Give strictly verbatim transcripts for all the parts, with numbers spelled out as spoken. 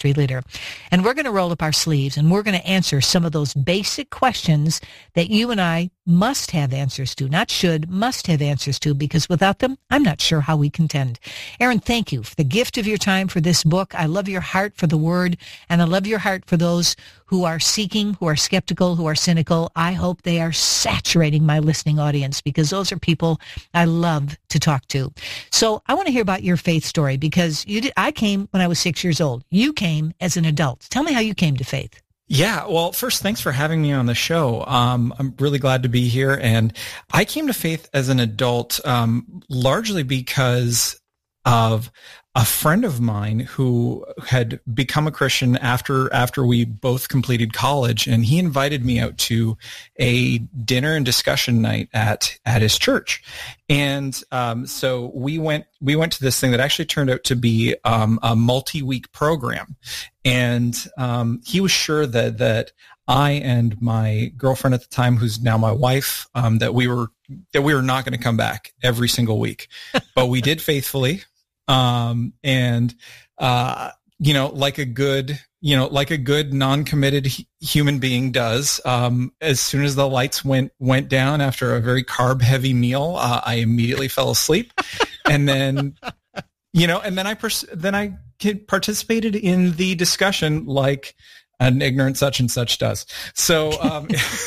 ministry leader. And we're going to roll up our sleeves and we're going to answer some of those basic questions that you and I must have answers to, not should, must have answers to, because without them, I'm not sure how we contend. Aaron, thank you for the gift of your time for this book. I love your heart for the word, and I love your heart for those who are seeking, who are skeptical, who are cynical. I hope they are saturating my listening audience, because those are people I love to talk to. So I want to hear about your faith story, because you did, I came when I was six years old. You came as an adult. Tell me how you came to faith. Yeah. Well, first, thanks for having me on the show. Um, I'm really glad to be here. And I came to faith as an adult, um, largely because of a friend of mine who had become a Christian after after we both completed college, and he invited me out to a dinner and discussion night at at his church. And um, so we went we went to this thing that actually turned out to be um, a multi-week program, and um, he was sure that that I and my girlfriend at the time, who's now my wife, um, that we were that we were not going to come back every single week, but we did faithfully. Um, and, uh, you know, like a good, you know, like a good non-committed h- human being does, um, as soon as the lights went, went down after a very carb heavy meal, uh, I immediately fell asleep. And then, you know, and then I, pers- then I participated in the discussion like an ignorant such and such does. So, um,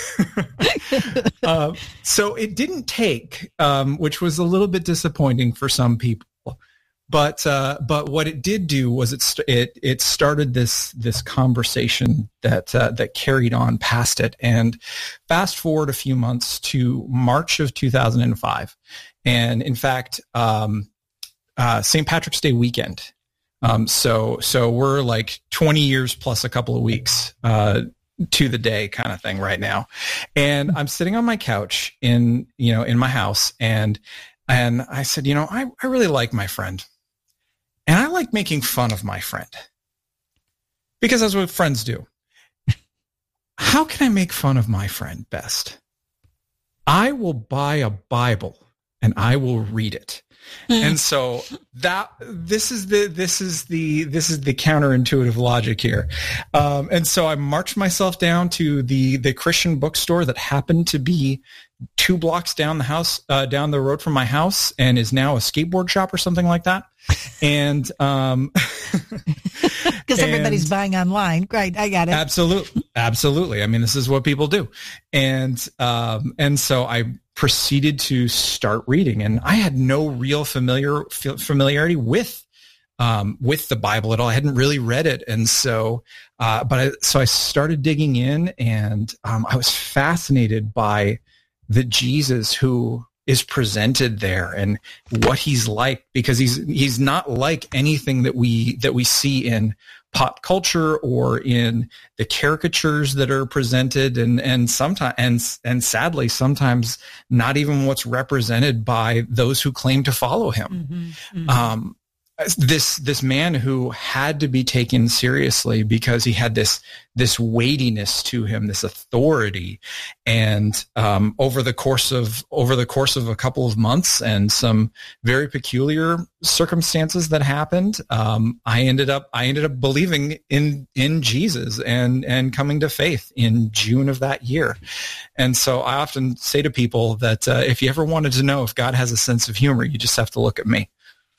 uh, so it didn't take, um, which was a little bit disappointing for some people. But uh, but what it did do was it st- it it started this this conversation that uh, that carried on past it. And fast forward a few months to March of two thousand five, and in fact, um, uh, Saint Patrick's Day weekend. Um, so so we're like twenty years plus a couple of weeks uh, to the day kind of thing right now. And I'm sitting on my couch in you know in my house, and and I said, you know, I I really like my friend. And I like making fun of my friend, because that's what friends do. How can I make fun of my friend best? I will buy a Bible and I will read it. And so that this is the this is the this is the counterintuitive logic here. Um, and so I marched myself down to the the Christian bookstore that happened to be two blocks down the house uh, down the road from my house, and is now a skateboard shop or something like that. And um, because everybody's buying online, right? I got it. Absolutely, absolutely. I mean, this is what people do, and um, and so I proceeded to start reading, and I had no real familiar familiarity with um, with the Bible at all. I hadn't really read it, and so uh, but I, so I started digging in, and um, I was fascinated by the Jesus who is presented there and what he's like, because he's he's not like anything that we that we see in pop culture or in the caricatures that are presented, and and sometimes and and sadly sometimes not even what's represented by those who claim to follow him. Mm-hmm, mm-hmm. Um, this this man who had to be taken seriously because he had this this weightiness to him, this authority, and um, over the course of over the course of a couple of months and some very peculiar circumstances that happened, um, I ended up I ended up believing in in Jesus and and coming to faith in June of that year. And so I often say to people that uh, if you ever wanted to know if God has a sense of humor, you just have to look at me.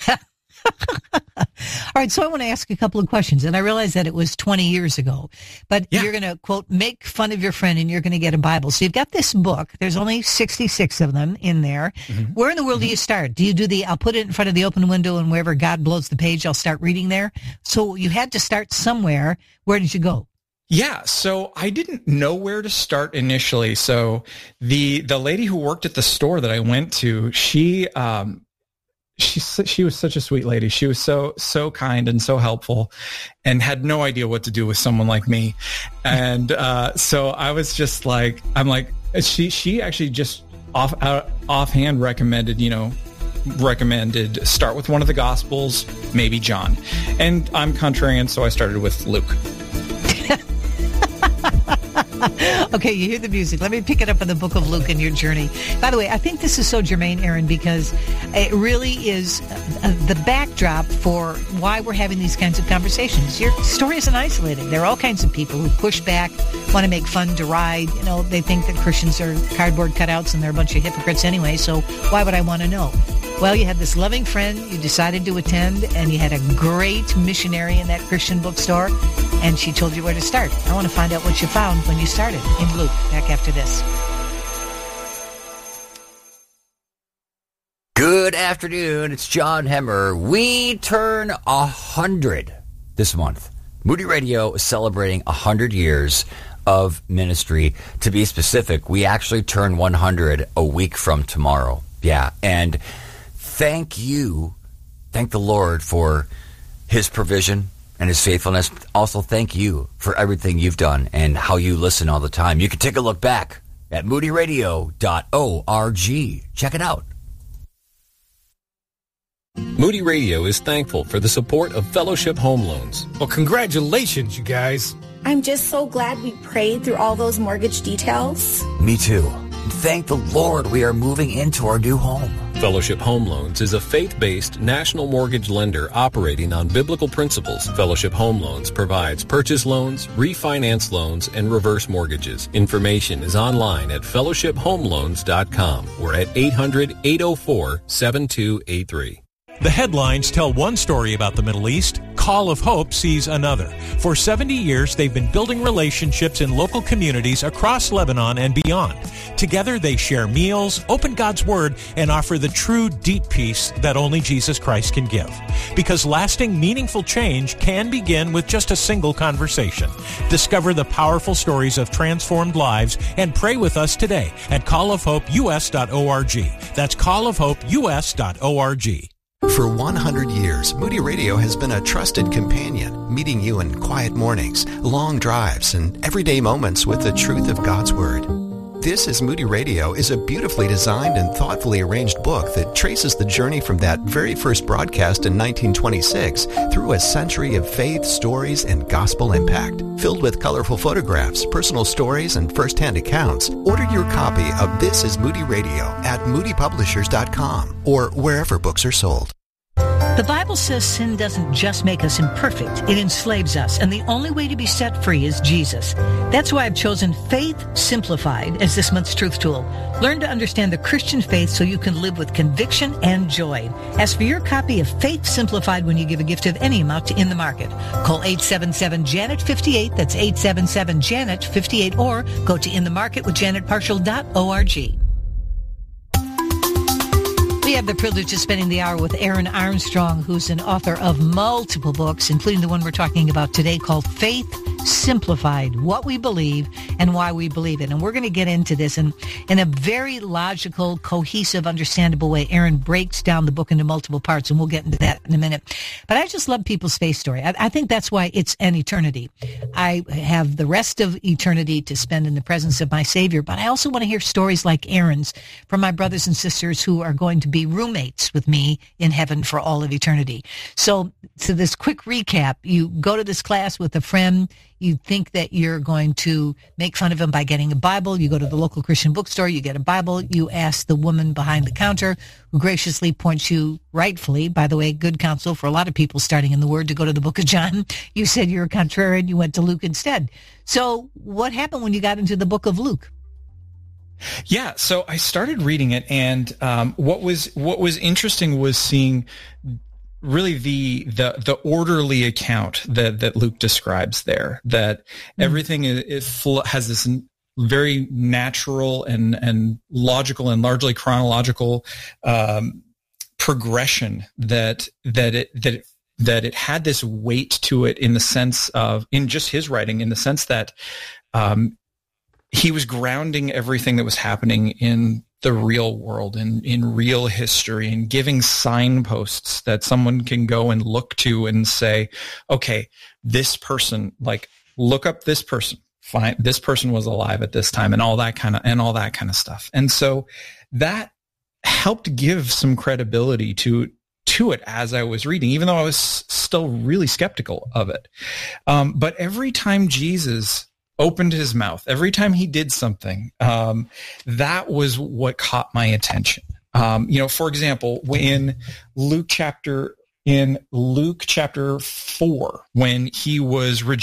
All right, so I want to ask a couple of questions, and I realize that it was twenty years ago, but yeah. You're going to, quote, make fun of your friend, and you're going to get a Bible. So you've got this book. There's only sixty-six of them in there. Mm-hmm. Where in the world mm-hmm. do you start? Do you do the, I'll put it in front of the open window, and wherever God blows the page, I'll start reading there? So you had to start somewhere. Where did you go? Yeah, so I didn't know where to start initially. So the the lady who worked at the store that I went to, she um she she was such a sweet lady. She was so so kind and so helpful, and had no idea what to do with someone like me. And uh, so I was just like, I'm like, she she actually just off out, offhand recommended, you know, recommended start with one of the Gospels, maybe John. And I'm contrarian, so I started with Luke. Okay, you hear the music. Let me pick it up in the book of Luke and your journey. By the way, I think this is so germane, Aaron, because it really is the backdrop for why we're having these kinds of conversations. Your story isn't isolated. There are all kinds of people who push back, want to make fun, deride. You know, they think that Christians are cardboard cutouts and they're a bunch of hypocrites anyway, so why would I want to know? Well, you had this loving friend you decided to attend, and you had a great missionary in that Christian bookstore, and she told you where to start. I want to find out what you found when you started in Luke. Back after this. Good afternoon. It's John Hemmer. We turn a hundred this month. Moody Radio is celebrating a hundred years of ministry. To be specific, we actually turn one hundred a week from tomorrow. Yeah, and thank you, thank the Lord for his provision and his faithfulness. Also, thank you for everything you've done and how you listen all the time. You can take a look back at moody radio dot org. Check it out. Moody Radio is thankful for the support of Fellowship Home Loans. Well, congratulations, you guys. I'm just so glad we prayed through all those mortgage details. Me too. Thank the Lord we are moving into our new home. Fellowship Home Loans is a faith-based national mortgage lender operating on biblical principles. Fellowship Home Loans provides purchase loans, refinance loans, and reverse mortgages. Information is online at fellowship home loans dot com or at eight hundred, eight oh four, seven two eight three. The headlines tell one story about the Middle East. Call of Hope sees another. For seventy years, they've been building relationships in local communities across Lebanon and beyond. Together, they share meals, open God's Word, and offer the true, deep peace that only Jesus Christ can give. Because lasting, meaningful change can begin with just a single conversation. Discover the powerful stories of transformed lives and pray with us today at call of hope u s dot org. That's call of hope u s dot org. For one hundred years, Moody Radio has been a trusted companion, meeting you in quiet mornings, long drives, and everyday moments with the truth of God's Word. This is Moody Radio is a beautifully designed and thoughtfully arranged book that traces the journey from that very first broadcast in nineteen twenty-six through a century of faith, stories, and gospel impact. Filled with colorful photographs, personal stories, and first-hand accounts, order your copy of This is Moody Radio at moody publishers dot com or wherever books are sold. The Bible says sin doesn't just make us imperfect, it enslaves us, and the only way to be set free is Jesus. That's why I've chosen Faith Simplified as this month's truth tool. Learn to understand the Christian faith so you can live with conviction and joy. Ask for your copy of Faith Simplified when you give a gift of any amount to In the Market. Call eight seven seven, Janet fifty-eight, that's eight seven seven, Janet fifty-eight, or go to in the market with janet partial dot org. We have the privilege of spending the hour with Aaron Armstrong, who's an author of multiple books, including the one we're talking about today called Faith Simplified, What We Believe and Why We Believe It. And we're going to get into this in, in a very logical, cohesive, understandable way. Aaron breaks down the book into multiple parts, and we'll get into that in a minute. But I just love people's faith story. I, I think that's why it's an eternity. I have the rest of eternity to spend in the presence of my Savior, but I also want to hear stories like Aaron's from my brothers and sisters who are going to be roommates with me in heaven for all of eternity. So, so this quick recap, you go to this class with a friend, you think that you're going to make fun of him by getting a Bible. You go to the local Christian bookstore, you get a Bible, you ask the woman behind the counter who graciously points you rightfully, by the way, good counsel for a lot of people starting in the Word, to go to the book of John. You said you're a contrarian, you went to Luke instead. So what happened when you got into the book of Luke? Yeah, so I started reading it, and um, what was what was interesting was seeing really the the the orderly account that that Luke describes there. That mm-hmm. everything is, is has this very natural and and logical and largely chronological um, progression. That that it that it, that it had this weight to it in the sense of in just his writing, in the sense that. Um, He was grounding everything that was happening in the real world and in real history, and giving signposts that someone can go and look to and say, okay, this person, like, look up this person, find this person was alive at this time, and all that kind of, and all that kind of stuff. And so that helped give some credibility to, to it as I was reading, even though I was still really skeptical of it. Um, but every time Jesus opened his mouth, every time he did something, um, that was what caught my attention. Um, you know, for example, in Luke chapter in Luke chapter four, when he was rejected